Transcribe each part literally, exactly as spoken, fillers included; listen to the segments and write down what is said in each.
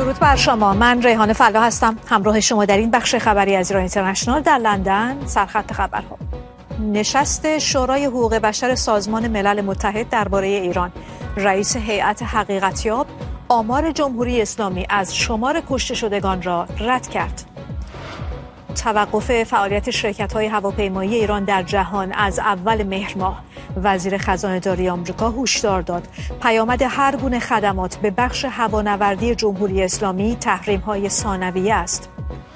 درود بر شما. من ریحانه فلا هستم، همراه شما در این بخش خبری از ایران اینترنشنال در لندن. سرخط خبرها: نشست شورای حقوق بشر سازمان ملل متحد درباره ایران. رئیس هیئت حقیقتیاب آمار جمهوری اسلامی از شمار کشته شدگان را رد کرد. توقف فعالیت شرکت‌های هواپیمایی ایران در جهان از اول مهر ماه. وزیر خزانه‌داری آمریکا هشدار داد پیامد هر گونه خدمات به بخش هوانوردی جمهوری اسلامی تحریم‌های ثانویه است.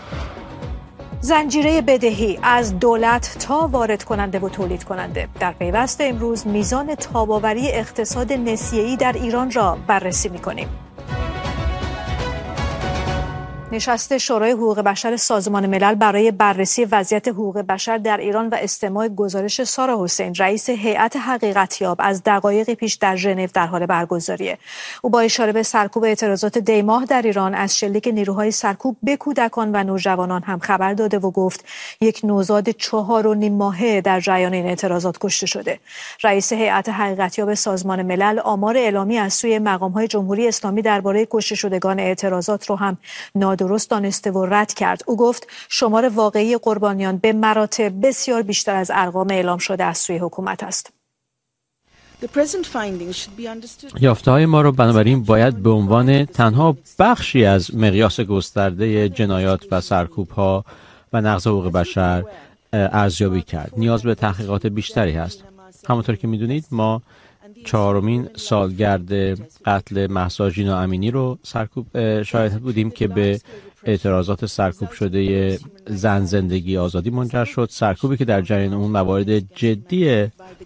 زنجیره بدهی از دولت تا وارد کننده و تولید کننده. در پیوست امروز میزان تاب‌آوری اقتصاد نسیه‌ای در ایران را بررسی می‌کنیم. نشست شورای حقوق بشر سازمان ملل برای بررسی وضعیت حقوق بشر در ایران و استماع گزارش سارا حسین، رئیس هیئت حقیقتیاب، از دقایقی پیش در ژنو در حال برگزاریه. او با اشاره به سرکوب اعتراضات دیماه در ایران از شلیک نیروهای سرکوب به کودکان و نوجوانان هم خبر داده و گفت یک نوزاد چهار و نیم ماهه در جریان این اعتراضات کشته شده. رئیس هیئت حقیقتیاب سازمان ملل آمار اعلامی از سوی مقام‌های جمهوری اسلامی درباره کشته شدگان اعتراضات رو هم درست دانسته و رد کرد. او گفت شمار واقعی قربانیان به مراتب بسیار بیشتر از ارقام اعلام شده از سوی حکومت است. یافته‌های ما را بنابراین باید به عنوان تنها بخشی از مقیاس گسترده جنایات و سرکوب‌ها و نقض حقوق بشر ارزیابی کرد. نیاز به تحقیقات بیشتری هست. همونطور که می‌دونید ما چهارمین سالگرد قتل مهسا ژینا امینی رو سرکوب شاهد بودیم که به اعتراضات سرکوب شده زن زندگی آزادی منجر شد. سرکوبی که در جریان اون موارد جدی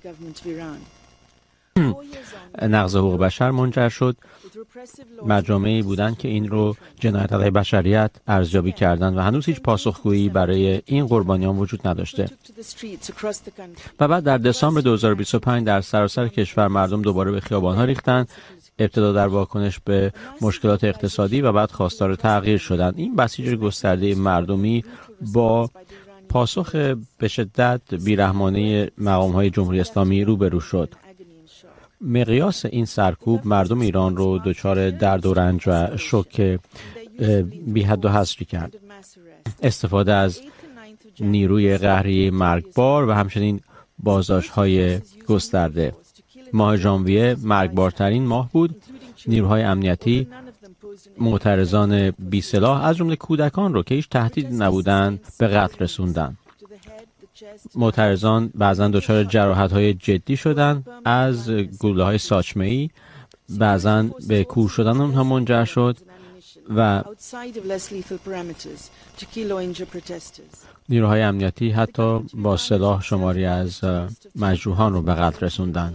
نقض حقوق بشر منجر شد. مجامعی بودند که این رو جنایت علیه بشریت ارزیابی کردند و هنوز هیچ پاسخگویی برای این قربانیان وجود نداشته. و بعد در دسامبر دو هزار و بیست و پنج در سراسر کشور مردم دوباره به خیابان‌ها ریختند، ابتدا در واکنش به مشکلات اقتصادی و بعد خواستار تغییر شدند. این بسیج گسترده مردمی با پاسخ به شدت بیرحمانه مقام‌های جمهوری اسلامی روبرو شد. مقیاس این سرکوب مردم ایران رو دچار درد و رنج و شوک بی حد و حصری کرد. استفاده از نیروی قهری مرگبار و همچنین بازداشت‌های گسترده. ماه ژانویه مرگبارترین ماه بود. نیروهای امنیتی معترضان بی سلاح از جمله کودکان رو که هیچ تهدیدی نبودند به قتل رسوندند. معترضان بعضا دچار جراحت‌های جدی شدند، از گلوله‌های ساچمه‌ای، بعضا به کور شدن اونها منجر شد و نیروهای امنیتی حتی با سلاح شماری از مجروحان رو به قتل رسوندند.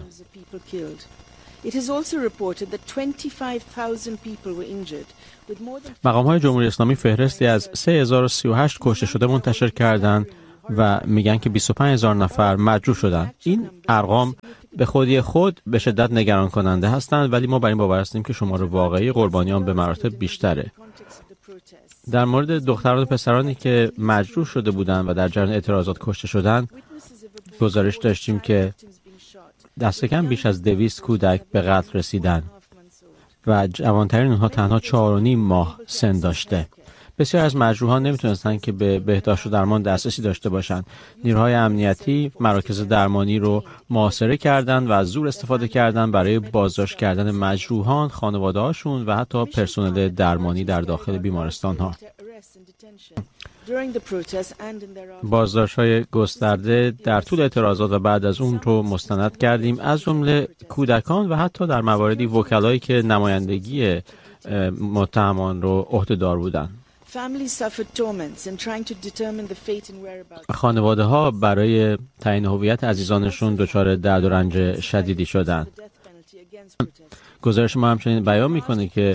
مقام‌های جمهوری اسلامی فهرستی از سه هزار و سی و هشت کشته شده منتشر کردند و میگن که بیست و پنج هزار نفر مجروح شدند. این ارقام به خودی خود به شدت نگران کننده هستند، ولی ما بر این باور هستیم که شمار واقعی قربانیان به مراتب بیشتره. در مورد دختران و پسرانی که مجروح شده بودند و در جریان اعتراضات کشته شدند، گزارش داشتیم که دست کم بیش از دویست کودک به قتل رسیدند و جوانترین اونها تنها چهار و نیم ماه سن داشته. بسیار از مجروحان نمیتونستند که به بهداشت و درمان دسترسی داشته باشند. نیروهای امنیتی مراکز درمانی رو محاصره کردند و از زور استفاده کردند برای بازداشت کردن مجروحان، خانواده‌هاشون و حتی پرسنل درمانی در داخل بیمارستان‌ها. بازداشت‌های گسترده در طول اعتراضات و بعد از اون رو مستند کردیم، از جمله کودکان و حتی در مواردی وکلایی که نمایندگی متهمان رو عهده‌دار بودند. خانواده ها برای تعیین هویت عزیزانشون دچار درد و رنج شدیدی شدند. گزارش ما همچنین بیان میکنه که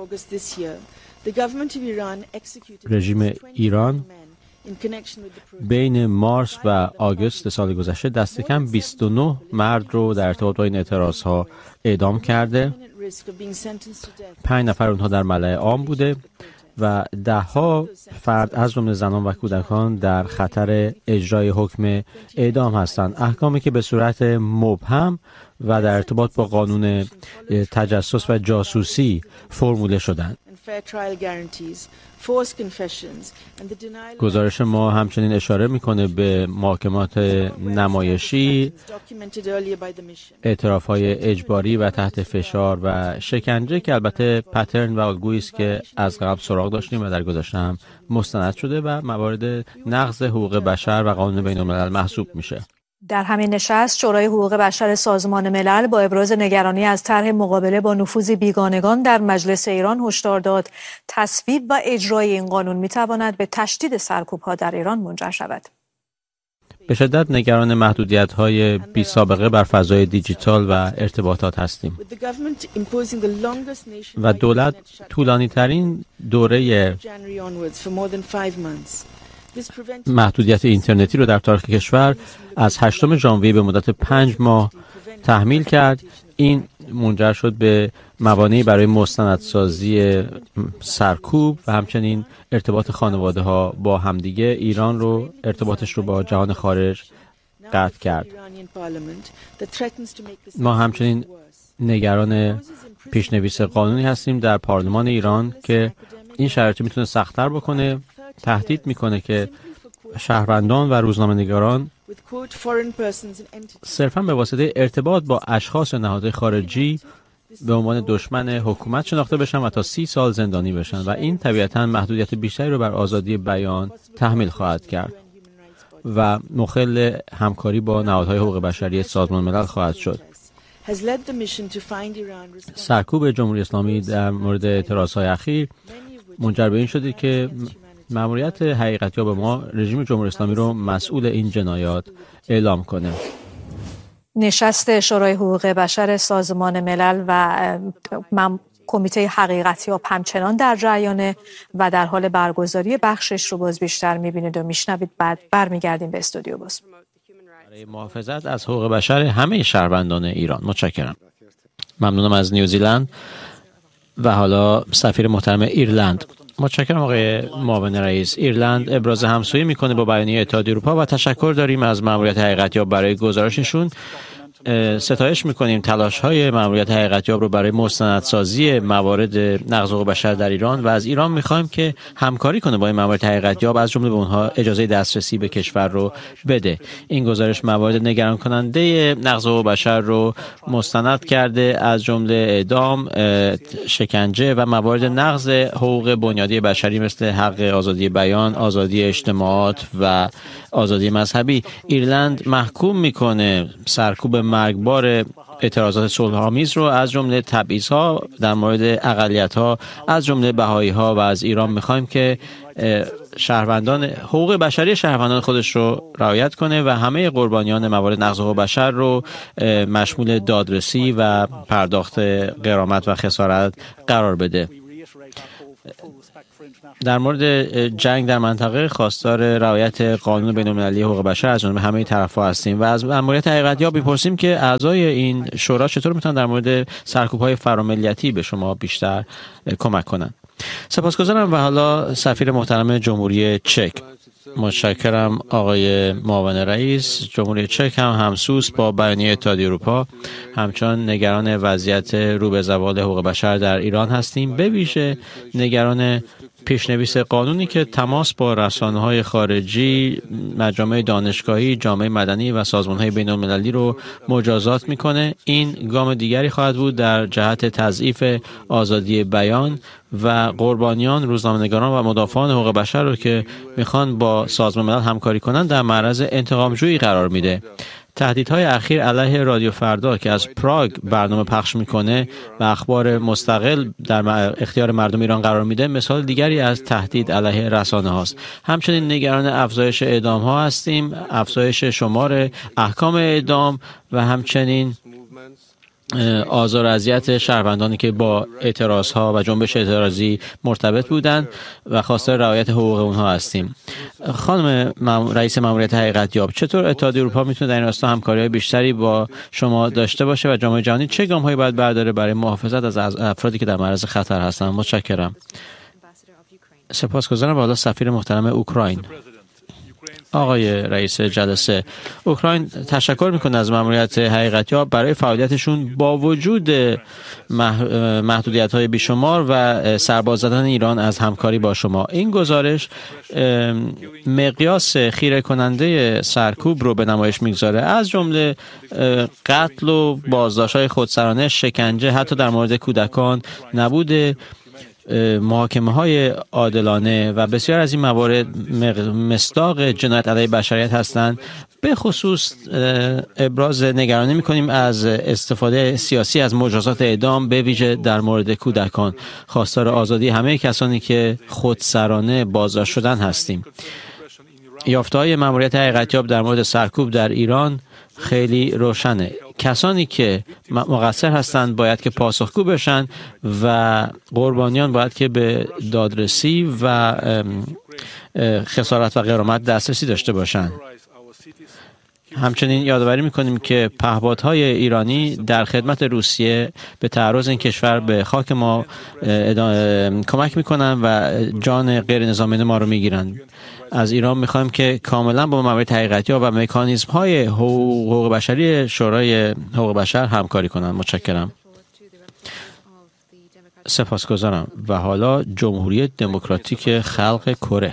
رژیم ایران بین مارس و آگوست سال گذشته دست کم بیست و نه مرد رو در ارتباط با این اعتراضها اعدام کرده. پنج نفر اونها در ملأ عام بوده و ده ها فرد از جمله زنان و کودکان در خطر اجرای حکم اعدام هستند. احکامی که به صورت مبهم و در ارتباط با قانون تجسس و جاسوسی فرموله شدند. گزارش ما همچنین اشاره میکنه به محاکمات نمایشی، اعتراف‌های اجباری و تحت فشار و شکنجه که البته پترن و الگویی است که از قبل سراغ داشتیم و در گذشته هم مستند شده و موارد نقض حقوق بشر و قانون بین‌الملل محسوب میشه. در همین نشست شورای حقوق بشر سازمان ملل با ابراز نگرانی از طرح مقابله با نفوذ بیگانگان در مجلس ایران هشدار داد تصویب و اجرای این قانون میتواند به تشدید سرکوب‌ها در ایران منجر شود. به شدت نگران محدودیت‌های بی سابقه بر فضای دیجیتال و ارتباطات هستیم و دولت طولانی‌ترین دوره محدودیت اینترنتی رو در تاریخ کشور از هشتم ژانویه به مدت پنج ماه تحمیل کرد. این منجر شد به موانعی برای مستندسازی سرکوب و همچنین ارتباط خانواده ها با همدیگه. ایران رو ارتباطش رو با جهان خارج قطع کرد. ما همچنین نگران پیشنویس قانونی هستیم در پارلمان ایران که این شرایط میتونه سخت‌تر بکنه. تهدید میکنه که شهروندان و روزنامه‌نگاران صرفاً به واسطه ارتباط با اشخاص و نهادهای خارجی به عنوان دشمن حکومت شناخته بشن و تا سی سال زندانی بشن و این طبیعتاً محدودیت بیشتری رو بر آزادی بیان تحمیل خواهد کرد و مخل همکاری با نهادهای حقوق بشری سازمان ملل خواهد شد. سرکوب جمهوری اسلامی در مورد اعتراضهای اخیر منجر به این شده که مأموریت حقیقتیاب ما رژیم جمهوری اسلامی رو مسئول این جنایات اعلام کنه. نشست شورای حقوق بشر سازمان ملل و کمیته حقیقتیاب همچنان در جریانه و در حال برگزاری بخشش رو باز بیشتر می‌بینید و میشنوید. بعد برمیگردیم به استودیو باز. برای محافظت از حقوق بشر همه شهروندان ایران. متشکرم. ممنونم از نیوزیلند و حالا سفیر محترم ایرلند. متشکرم آقای معاون رئیس. ایرلند ابراز همسویی میکنه با بیانیه اتحادیه اروپا و تشکر داریم از مأموریت حقیقتیاب برای گزارششون. ستایش میکنیم تلاش های مأموریت حقیقتیاب رو برای مستندسازی موارد نقض حقوق بشر در ایران و از ایران میخوایم که همکاری کنه با این مأموریت حقیقتیاب، از جمله به اونها اجازه دسترسی به کشور رو بده. این گزارش موارد نگران کننده نقض حقوق بشر رو مستند کرده، از جمله اعدام، شکنجه و موارد نقض حقوق بنیادی بشری مثل حق آزادی بیان، آزادی اجتماعات و آزادی مذهبی. ایرلند محکوم میکنه سرکوب مرگبار اعتراضات صلح‌آمیز رو، از جمله تبعیض‌ها در مورد اقلیت‌ها از جمله بهائی‌ها و از ایران می‌خوایم که شهروندان حقوق بشری شهروندان خودش رو رعایت کنه و همه قربانیان موارد نقض حقوق بشر رو مشمول دادرسی و پرداخت غرامت و خسارت قرار بده. در مورد جنگ در منطقه خواستار رعایت قانون بین‌المللی حقوق بشر از جانب همه طرف‌ها هستیم و از مأموریت حقیقتیاب می‌پرسیم که اعضای این شورا چطور میتونن در مورد سرکوب‌های فراملیتی به شما بیشتر کمک کنند. سپاسگزارم و حالا سفیر محترم جمهوری چک. متشکرم آقای معاون رئیس. جمهوری چک هم همسوس با بیانیه اتحادیه اروپا، همچنان نگران وضعیت رو به زوال حقوق بشر در ایران هستیم، به ویژه نگران پیشنویس قانونی که تماس با رسانه‌های خارجی، مجامع دانشگاهی، جامعه مدنی و سازمان‌های بین‌المللی رو مجازات میکنه. این گام دیگری خواهد بود در جهت تضعیف آزادی بیان و قربانیان، روزنامه‌نگاران و مدافعان حقوق بشر رو که میخوان با سازمان ملل همکاری کنند در معرض انتقامجویی قرار میده. تهدیدهای اخیر علیه رادیو فردا که از پراگ برنامه پخش میکنه و اخبار مستقل در اختیار مردم ایران قرار میده مثال دیگری از تهدید علیه رسانه هاست. همچنین نگران افزایش اعدام ها هستیم، افزایش شمار احکام اعدام و همچنین آزار و اذیت شهروندانی که با اعتراض ها و جنبش اعتراضی مرتبط بودند و خواستار رعایت حقوق اونها هستیم. خانم رئیس مأموریت حقیقتیاب، چطور اتحادیه اروپا میتونه در این راستا همکاری‌های بیشتری با شما داشته باشه و جامعه جهانی چه گام‌هایی باید برداره برای محافظت از افرادی که در معرض خطر هستند؟ متشکرم. سپاسگزارم. و حالا سفیر محترم اوکراین. آقای رئیس جلسه، اوکراین تشکر میکنه از ماموریت حقیقتیاب برای فعالیتشون با وجود محدودیت‌های بیشمار و سرباز زدن ایران از همکاری با شما. این گزارش مقیاس خیره کننده سرکوب رو به نمایش میگذاره، از جمله قتل و بازداشت‌های خودسرانه، شکنجه، حتی در مورد کودکان، نبود محاکمه های عادلانه و بسیار از این موارد مصداق جنایت علیه بشریت هستند. به خصوص ابراز نگرانی می‌کنیم از استفاده سیاسی از مجازات اعدام، به ویژه در مورد کودکان. خواستار آزادی همه کسانی که خودسرانه بازداشت شدن هستیم. یافته‌های ماموریت حقیقتیاب در مورد سرکوب در ایران خیلی روشنه. کسانی که مقصر هستند باید که پاسخگو بشن و قربانیان باید که به دادرسی و خسارت و غرامت دسترسی داشته باشند. همچنین یادآوری می‌کنیم که پهپادهای ایرانی در خدمت روسیه به تعرض این کشور به خاک ما کمک می‌کنند و جان غیر نظامیان ما رو می‌گیرند. از ایران می‌خوایم که کاملا با ماموریت حقیقتیاب و مکانیزم‌های حقوق بشری شورای حقوق بشر همکاری کنند. متشکرم. سپاسگزارم. و حالا جمهوری دموکراتیک خلق کره.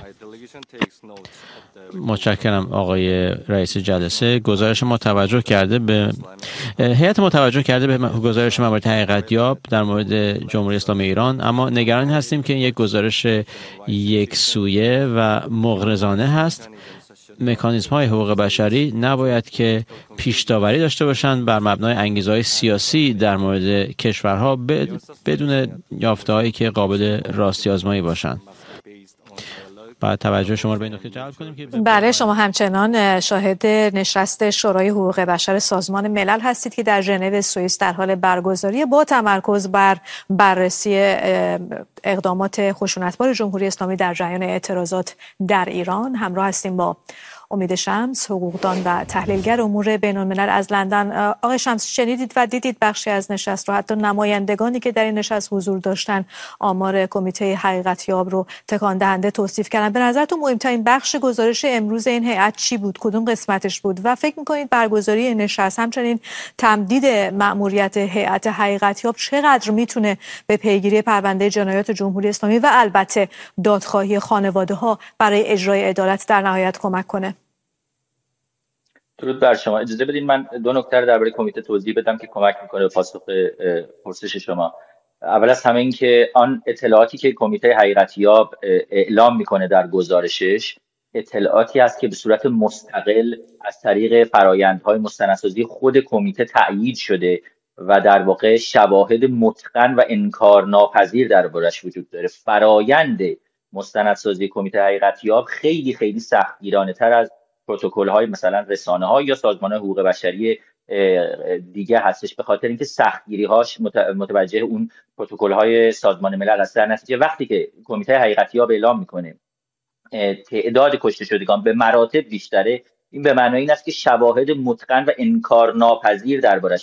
متشکرم آقای رئیس جلسه. گزارش ما توجه کرده به هیئت ما توجه کرده به گزارش ماموریت حقیقتیاب در مورد جمهوری اسلامی ایران، اما نگران هستیم که این یک گزارش یک سویه و مغرضانه هست. مکانیزم های حقوق بشری نباید که پیش داوری داشته باشند بر مبنای انگیزه‌های سیاسی در مورد کشورها بدون یافته‌هایی که قابل راستی آزمایی باشند. بعد توجه شما رو به این نکته جلب کنیم که بله، شما همچنان شاهد نشست شورای حقوق بشر سازمان ملل هستید که در ژنو سوئیس در حال برگزاری با تمرکز بر بررسی اقدامات خشونتبار جمهوری اسلامی در جریان اعتراضات در ایران. همراه هستیم با امید شمس، حقوقدان و تحلیلگر امور بین‌الملل از لندن. آقای شمس، شنیدید و دیدید بخشی از نشست رو، حتی نمایندگانی که در این نشست حضور داشتن آمار کمیته حقیقتیاب رو تکان دهنده توصیف کردن. به نظرتون مهمترین بخش گزارش امروز این هیئت چی بود؟ کدوم قسمتش بود؟ و فکر می‌کنید برگزاری این نشست، همچنین تمدید مأموریت هیئت حقیقتیاب چقدر میتونه به پیگیری پرونده جنایات جمهوری اسلامی و البته دادخواهی خانواده‌ها برای اجرای عدالت در نهایت کمک کنه؟ درود بر شما. اجازه بدین من دو نکته رو درباره کمیته توضیح بدم که کمک میکنه به پاسخ پرسش شما. اول از همه این که آن اطلاعاتی که کمیته حقیقتیاب اعلام میکنه در گزارشش اطلاعاتی است که به صورت مستقل از طریق فرآیندهای مستندسازی خود کمیته تأیید شده و در واقع شواهد متقن و انکارناپذیر دربارش وجود داره. فرآیند مستندسازی کمیته حقیقتیاب خیلی خیلی سختگیرانه‌تر از پروتکل‌های مثلا رسانه‌ها یا سازمان حقوق بشری دیگه هستش، به خاطر اینکه سختگیری‌هاش متوجه اون پروتکل‌های سازمان ملل است. در نتیجه وقتی که کمیته حقیقتیاب اعلام میکنه تعداد کشته شدگان به مراتب بیشتره، این به معنای این است که شواهد متقن و انکارناپذیر دربارش